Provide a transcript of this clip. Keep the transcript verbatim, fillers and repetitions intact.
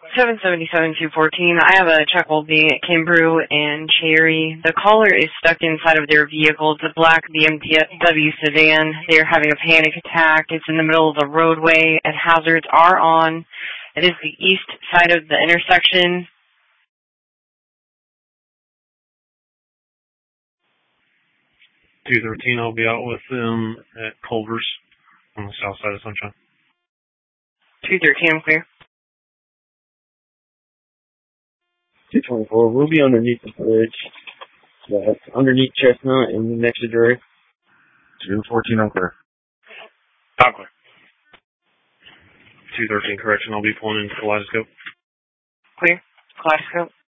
seven seventy-seven two fourteen. I have a check holding at Kimbrough and Cherry. The caller is stuck inside of their vehicle. It's a black B M W sedan. They're having a panic attack. It's in the middle of the roadway, and hazards are on. It is the east side of the intersection. two thirteen, I'll be out with them at Culver's on the south side of Sunshine. two thirteen, I'm clear. two twenty-four, we'll be underneath the bridge. That's underneath Chestnut and next to Dre. two fourteen, I'm clear. I'm clear. two thirteen, correction, I'll be pulling into Kaleidoscope. Clear. Kaleidoscope.